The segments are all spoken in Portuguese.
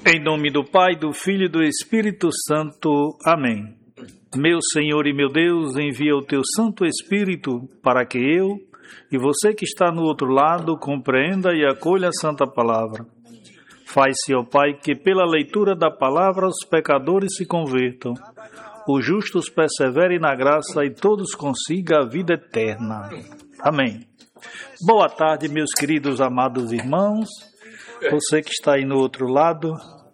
Em nome do Pai, do Filho e do Espírito Santo. Amém. Meu Senhor e meu Deus, envia o teu Santo Espírito para que eu e você que está no outro lado compreenda e acolha a Santa Palavra. Faz-se, ó Pai, que pela leitura da Palavra os pecadores se convertam, os justos perseverem na graça e todos consigam a vida eterna. Amém. Boa tarde, meus queridos amados irmãos. Você que está aí no outro lado,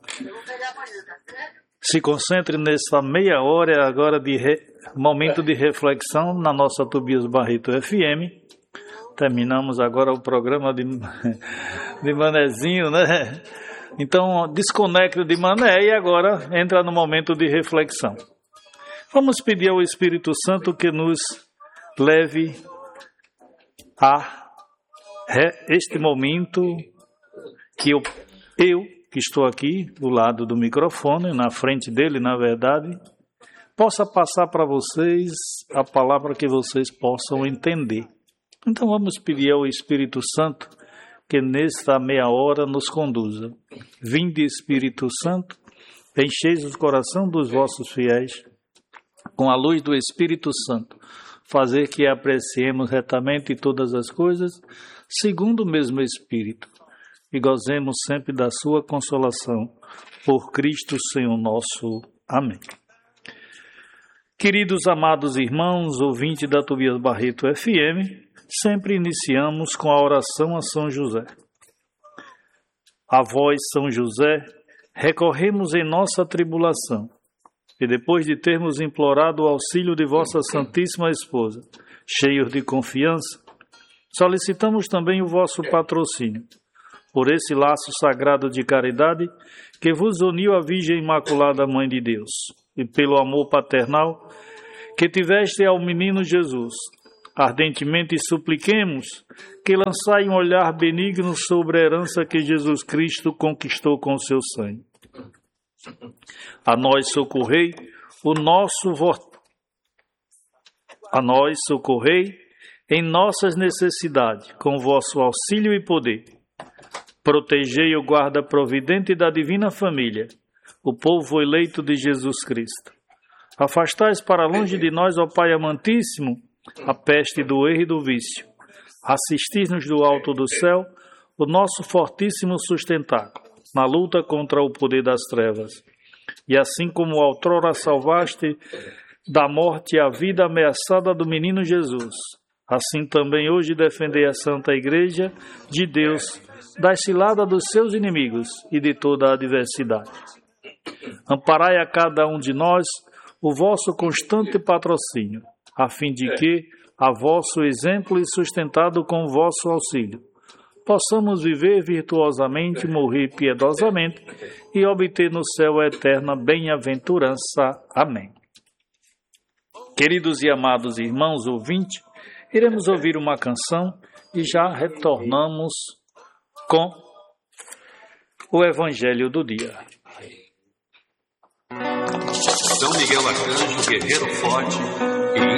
se concentre nessa meia hora agora de momento de reflexão na nossa Tobias Barreto FM. Terminamos agora o programa de Manezinho, né? Então, desconecte de Mané e agora entra no momento de reflexão. Vamos pedir ao Espírito Santo que nos leve a este momento que eu que estou aqui do lado do microfone, na frente dele, na verdade, possa passar para vocês a palavra que vocês possam entender. Então vamos pedir ao Espírito Santo que nesta meia hora nos conduza. Vinde, Espírito Santo, encheis o coração dos vossos fiéis com a luz do Espírito Santo, fazer que apreciemos retamente todas as coisas segundo o mesmo Espírito e gozemos sempre da sua consolação. Por Cristo, Senhor nosso. Amém. Queridos amados irmãos, ouvintes da Tobias Barreto FM, sempre iniciamos com a oração a São José. A vós, São José, recorremos em nossa tribulação, e depois de termos implorado o auxílio de vossa Santíssima Esposa, cheios de confiança, solicitamos também o vosso patrocínio, por esse laço sagrado de caridade que vos uniu à Virgem Imaculada Mãe de Deus, e pelo amor paternal que tiveste ao menino Jesus. Ardentemente supliquemos que lançai um olhar benigno sobre a herança que Jesus Cristo conquistou com seu sangue. A nós socorrei em nossas necessidades, com vosso auxílio e poder. Protegei o guarda providente da divina família, o povo eleito de Jesus Cristo. Afastais para longe de nós, ó Pai amantíssimo, a peste do erro e do vício. Assistis-nos do alto do céu o nosso fortíssimo sustentáculo na luta contra o poder das trevas. E assim como outrora salvaste da morte a vida ameaçada do menino Jesus, assim também hoje defendei a Santa Igreja de Deus das ciladas dos seus inimigos e de toda a adversidade. Amparai a cada um de nós o vosso constante patrocínio, a fim de que, a vosso exemplo e sustentado com o vosso auxílio, possamos viver virtuosamente, morrer piedosamente e obter no céu a eterna bem-aventurança. Amém. Queridos e amados irmãos ouvintes, iremos ouvir uma canção e já retornamos com o Evangelho do dia. São Miguel Arcanjo, guerreiro forte e